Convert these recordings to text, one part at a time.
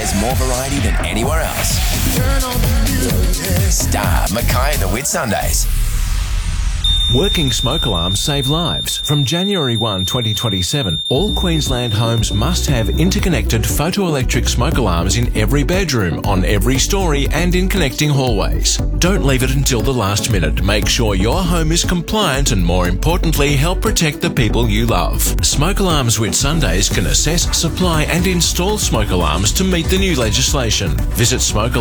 There's more variety than anywhere else. Turn on the music. Star Mackay and the Whitsundays. Working smoke alarms save lives. From January 1, 2027, all Queensland homes must have interconnected photoelectric smoke alarms in every bedroom, on every story and in connecting hallways. Don't leave it until the last minute. Make sure your home is compliant and, more importantly, help protect the people you love. Smoke Alarms Whitsundays can assess, supply and install smoke alarms to meet the new legislation. Visit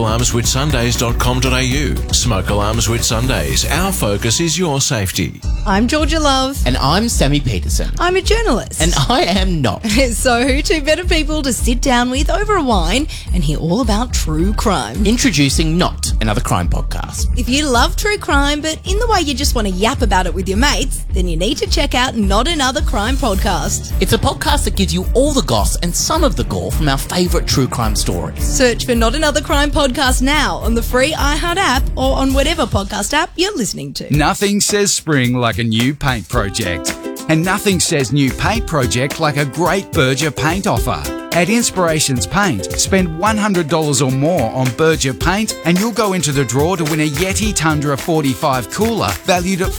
smokealarmswhitsundays.com.au. Smoke Alarms Whitsundays. Our focus is your safety. I'm Georgia Love. And I'm Sammy Peterson. I'm a journalist. And I am not. So who two better people to sit down with over a wine and hear all about true crime? Introducing Not Another Crime Podcast. If you love true crime, but in the way you just want to yap about it with your mates, then you need to check out Not Another Crime Podcast. It's a podcast that gives you all the goss and some of the gore from our favourite true crime stories. Search for Not Another Crime Podcast now on the free iHeart app or on whatever podcast app you're listening to. Nothing says spring like a new paint project. And nothing says new paint project like a great Berger paint offer. At Inspirations Paint, spend $100 or more on Berger paint and you'll go into the draw to win a Yeti Tundra 45 cooler valued at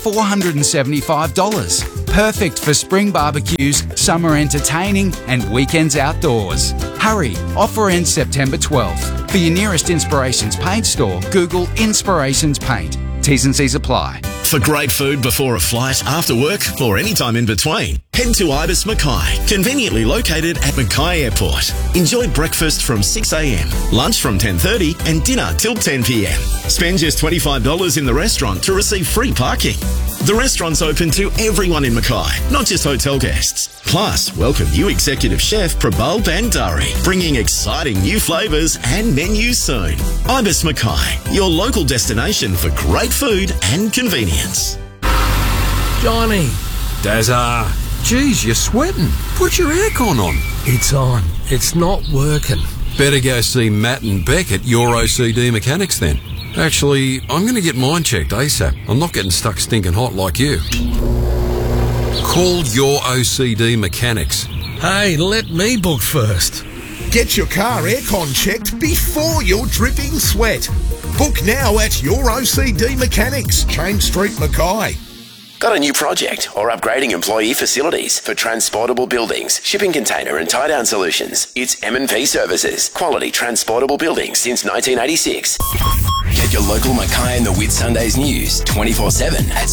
$475. Perfect for spring barbecues, summer entertaining and weekends outdoors. Hurry, offer ends September 12th. For your nearest Inspirations Paint store, Google Inspirations Paint. T's and C's apply. For great food before a flight, after work, or any time in between, head to Ibis Mackay, conveniently located at Mackay Airport. Enjoy breakfast from 6 a.m, lunch from 10:30 and dinner till 10 p.m. Spend just $25 in the restaurant to receive free parking. The restaurant's open to everyone in Mackay, not just hotel guests. Plus, welcome new executive chef Prabal Bandari, bringing exciting new flavours and menus soon. Ibis Mackay, your local destination for great food and convenience. Johnny. Dazza. Geez, you're sweating. Put your aircon on. It's on. It's not working. Better go see Matt and Beck at Your OCD Mechanics then. Actually, I'm going to get mine checked ASAP. I'm not getting stuck stinking hot like you. Call Your OCD Mechanics. Hey, let me book first. Get your car aircon checked before you're dripping sweat. Book now at Your OCD Mechanics, Change Street, Mackay. Got a new project or upgrading employee facilities for transportable buildings, shipping container and tie-down solutions? It's M&P Services. Quality transportable buildings since 1986. Get your local Mackay and the Whitsundays news 24/7 at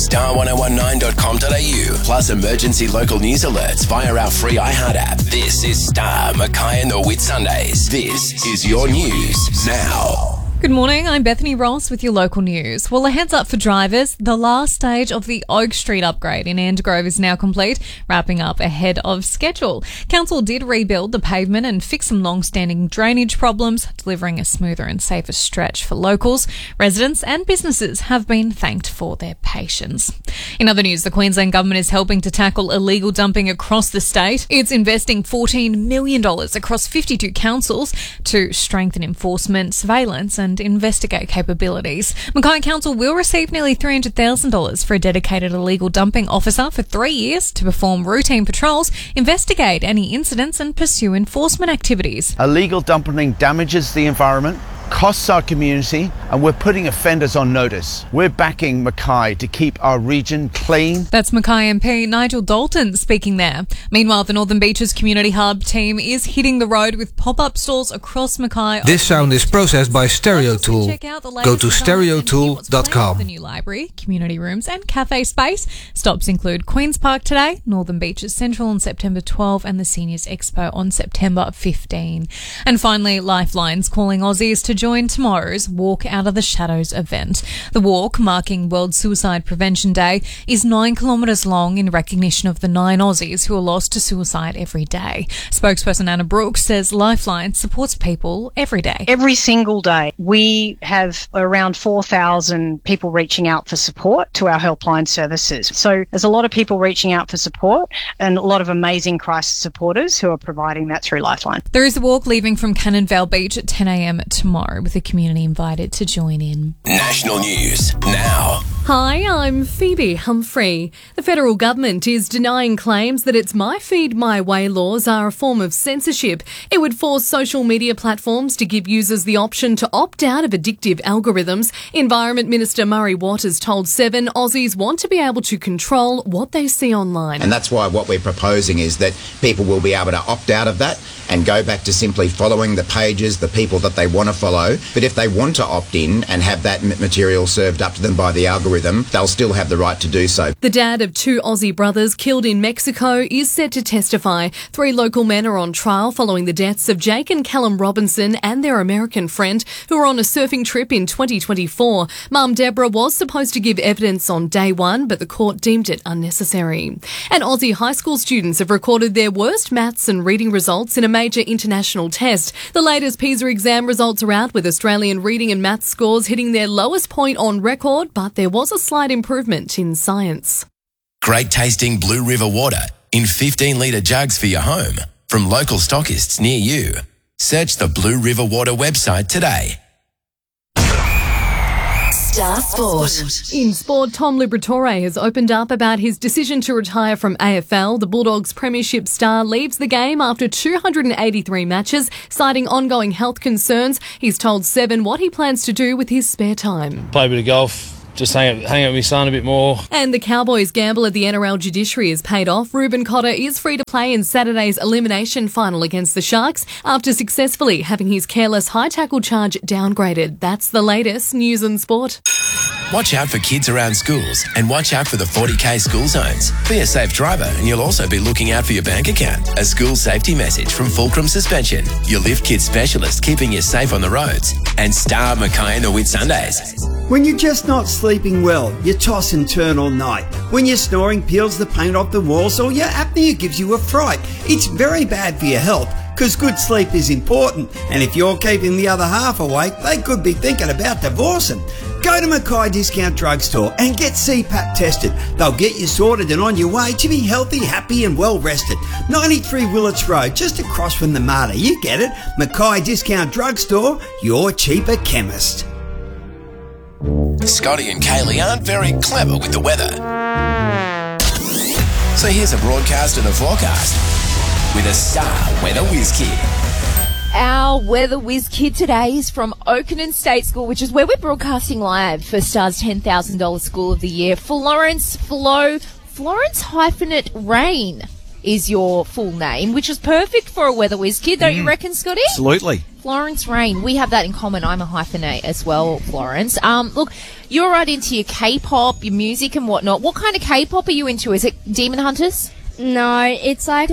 star1019.com.au. Plus emergency local news alerts via our free iHeart app. This is Star Mackay and the Whitsundays. This is your news now. Good morning, I'm Bethany Ross with your local news. Well, a heads up for drivers, the last stage of the Oak Street upgrade in Andgrove is now complete, wrapping up ahead of schedule. Council did rebuild the pavement and fix some long-standing drainage problems, delivering a smoother and safer stretch for locals. Residents and businesses have been thanked for their patience. In other news, the Queensland Government is helping to tackle illegal dumping across the state. It's investing $14 million across 52 councils to strengthen enforcement, surveillance and investigate capabilities. Mackay Council will receive nearly $300,000 for a dedicated illegal dumping officer for 3 years to perform routine patrols, investigate any incidents and pursue enforcement activities. Illegal dumping damages the environment, costs our community, and we're putting offenders on notice. We're backing Mackay to keep our region clean. That's Mackay MP Nigel Dalton speaking there. Meanwhile, the Northern Beaches Community Hub team is hitting the road with pop-up stores across Mackay. This sound is processed by Stereotool. Go to stereotool.com. The new library, community rooms and cafe space. Stops include Queen's Park today, Northern Beaches Central on September 12 and the Seniors Expo on September 15. And finally, Lifelines calling Aussies to join tomorrow's Walk Out of the Shadows event. The walk, marking World Suicide Prevention Day, is 9 kilometres long in recognition of the 9 Aussies who are lost to suicide every day. Spokesperson Anna Brooks says Lifeline supports people every day. Every single day, we have around 4,000 people reaching out for support to our helpline services. So there's a lot of people reaching out for support and a lot of amazing crisis supporters who are providing that through Lifeline. There is a walk leaving from Cannonvale Beach at 10 a.m. tomorrow, with the community invited to join in. National news now. Hi, I'm Phoebe Humphrey. The federal government is denying claims that its My Feed My Way laws are a form of censorship. It would force social media platforms to give users the option to opt out of addictive algorithms. Environment Minister Murray Waters told Seven Aussies want to be able to control what they see online. And that's why what we're proposing is that people will be able to opt out of that and go back to simply following the pages, the people that they want to follow. But if they want to opt in and have that material served up to them by the algorithm, they'll still have the right to do so. The dad of 2 Aussie brothers killed in Mexico is set to testify. 3 local men are on trial following the deaths of Jake and Callum Robinson and their American friend who were on a surfing trip in 2024. Mum Deborah was supposed to give evidence on day 1, but the court deemed it unnecessary. And Aussie high school students have recorded their worst maths and reading results in a major international test. The latest PISA exam results are out, with Australian reading and maths scores hitting their lowest point on record, but there was a slight improvement in science. Great tasting Blue River water in 15-litre jugs for your home from local stockists near you. Search the Blue River Water website today. Star Sport. In sport, Tom Liberatore has opened up about his decision to retire from AFL. The Bulldogs premiership star leaves the game after 283 matches, citing ongoing health concerns. He's told Seven what he plans to do with his spare time. Play a bit of golf. Just hang out with my son a bit more. And the Cowboys gamble at the NRL judiciary has paid off. Ruben Cotter is free to play in Saturday's elimination final against the Sharks after successfully having his careless high tackle charge downgraded. That's the latest news and sport. Watch out for kids around schools and watch out for the 40K school zones. Be a safe driver and you'll also be looking out for your bank account. A school safety message from Fulcrum Suspension, your lift kit specialist keeping you safe on the roads. And Star Mackay and the Whitsundays. When you're just not sleeping well, you toss and turn all night. When your snoring peels the paint off the walls or your apnea gives you a fright, it's very bad for your health, because good sleep is important. And if you're keeping the other half awake, they could be thinking about divorcing. Go to Mackay Discount Drugstore and get CPAP tested. They'll get you sorted and on your way to be healthy, happy and well rested. 93 Willits Road, just across from the Marta. You get it. Mackay Discount Drugstore, your cheaper chemist. Scotty and Kaylee aren't very clever with the weather. So here's a broadcast of the forecast with a Star Weather Whiz Kid. Our Weather Whiz Kid today is from Oakenden State School, which is where we're broadcasting live for Star's $10,000 School of the Year. Florence Rain is your full name, which is perfect for a Weather Whiz Kid, don't you reckon, Scotty? Absolutely. Florence Rain. We have that in common. I'm a hyphenate as well, Florence. Look, you're right into your K-pop, your music and whatnot. What kind of K-pop are you into? Is it Demon Hunters? No, it's like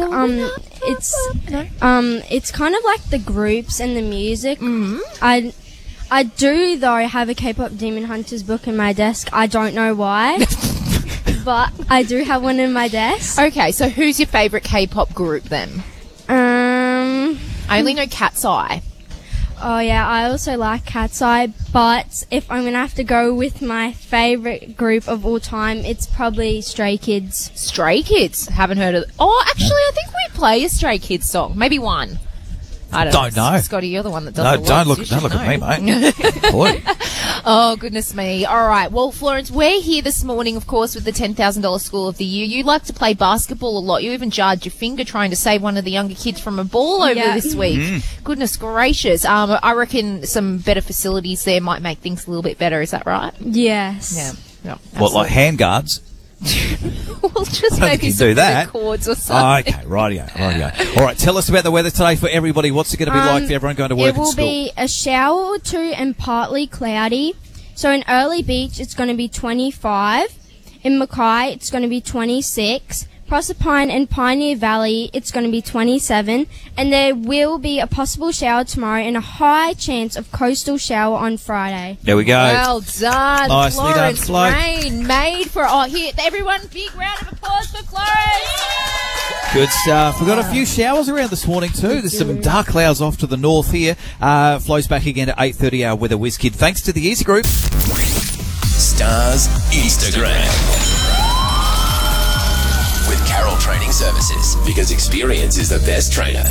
it's kind of like the groups and the music. I do though have a K-pop Demon Hunters book in my desk. I don't know why, but I do have one in my desk. Okay, so who's your favourite K-pop group then? I only know Cat's Eye. Oh yeah, I also like Cat's Eye, but if I'm going to have to go with my favourite group of all time, it's probably Stray Kids. Stray Kids? Haven't heard of... Oh, actually, I think we play a Stray Kids song. Maybe one. I don't know. Scotty, you're the one that does the don't look at me, mate. Boy. Oh, goodness me. All right. Well, Florence, we're here this morning, of course, with the $10,000 School of the Year. You like to play basketball a lot. You even jarred your finger trying to save one of the younger kids from a ball over this week. Goodness gracious. I reckon some better facilities there might make things a little bit better. Is that right? Yes. Yeah. What, like handguards? Well, just maybe some cords or something. Okay, rightio. All right, tell us about the weather today for everybody. What's it going to be like for everyone going to work and school? It will be a shower or two and partly cloudy. So in Early Beach, it's going to be 25. In Mackay, it's going to be 26. Proserpine and Pioneer Valley, it's going to be 27. And there will be a possible shower tomorrow and a high chance of coastal shower on Friday. There we go. Well done, Nicely done, Florence Flo. Rain. Made for... Oh, here, everyone, big round of applause for Florence. Good stuff. We've got a few showers around this morning too. There's some dark clouds off to the north here. Flows back again at 8:30, our Weather Whiz Kid. Thanks to the Easy Group. Stars Instagram. With Carroll Training Services, because experience is the best trainer.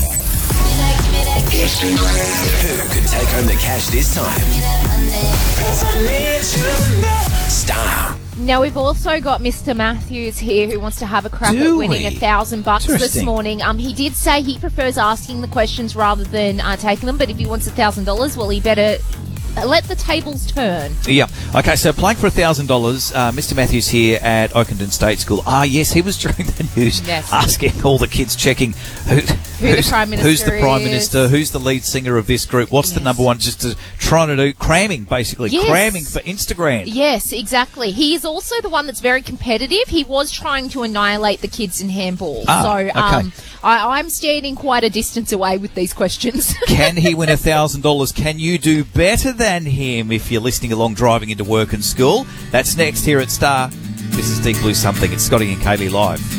Who could take home the cash this time? Star Now, we've also got Mr. Matthews here who wants to have a crack Do at winning we? $1,000 this Interesting. morning. He did say he prefers asking the questions rather than taking them, but if he wants $1,000, well, he better let the tables turn. Yeah. Okay, so playing for $1,000, Mr. Matthews here at Oakenden State School. Yes, he was during the news asking all the kids, checking who's the Prime Minister who's the Prime is. Minister, who's the lead singer of this group, what's the number one, just trying to do cramming, basically. Yes. Cramming for Instagram. Yes, exactly. He is also the one that's very competitive. He was trying to annihilate the kids in handball. Okay. I'm standing quite a distance away with these questions. Can he win $1,000? Can you do better than him if you're listening along driving into work and school? That's next here at Star. This is Deep Blue Something. It's Scotty and Kaylee live.